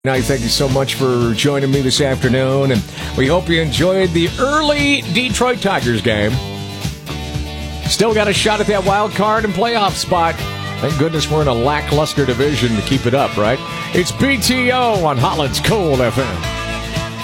Thank you so much for joining me this afternoon, and we hope you enjoyed the early Detroit Tigers game. Still got a shot at that wild card and playoff spot. Thank goodness we're in a lackluster division to keep it up, right? It's BTO on Holland's Cold FM.